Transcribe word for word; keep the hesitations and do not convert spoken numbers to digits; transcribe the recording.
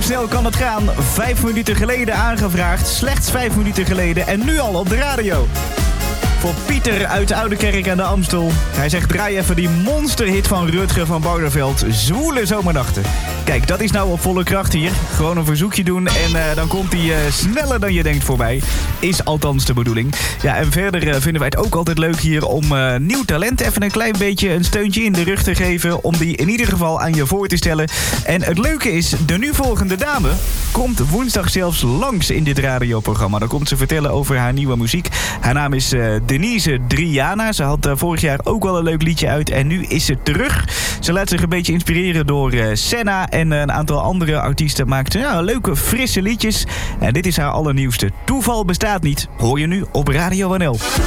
snel kan het gaan? Vijf minuten geleden aangevraagd, slechts vijf minuten geleden en nu al op de radio. Voor Pieter uit Oudekerk aan de Amstel. Hij zegt, draai even die monsterhit van Rutger van Bouderveld. Zwoele zomernachten. Kijk, dat is nou op volle kracht hier. Gewoon een verzoekje doen en uh, dan komt hij uh, sneller dan je denkt voorbij. Is althans de bedoeling. Ja, en verder uh, vinden wij het ook altijd leuk hier om uh, nieuw talent even een klein beetje een steuntje in de rug te geven. Om die in ieder geval aan je voor te stellen. En het leuke is, de nu volgende dame komt woensdag zelfs langs in dit radioprogramma. Dan komt ze vertellen over haar nieuwe muziek. Haar naam is uh, Denise Driana. Ze had uh, vorig jaar ook wel een leuk liedje uit en nu is ze terug. Ze laat zich een beetje inspireren door uh, Senna en uh, een aantal andere artiesten. Maakt ja, leuke, frisse liedjes. En dit is haar allernieuwste. Toeval bestaat niet. Hoor je nu op Radio N L.